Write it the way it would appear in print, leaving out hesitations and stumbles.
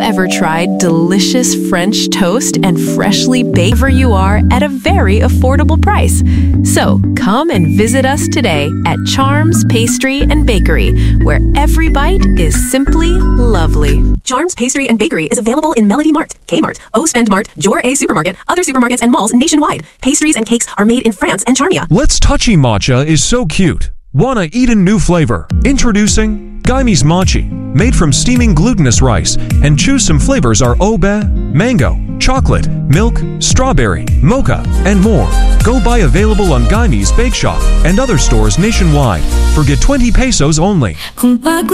ever tried delicious French toast and freshly baked wherever you are at a very affordable price? So come and visit us today at Charms Pastry and Bakery, where every bite is simply lovely. Charms Pastry and Bakery is available in Melody Mart, Kmart, O Spend Mart, Jor A Supermarket, other supermarkets and malls nationwide. Pastries and cakes are made in France and Charmia. Let's Touchy Matcha is so cute. Wanna eat a new flavor? Introducing Guyme's Mochi. Made from steaming glutinous rice, and choose some flavors are obe, mango, chocolate, milk, strawberry, mocha, and more. Go buy available on Guyme's Bake Shop and other stores nationwide. For get 20 pesos only.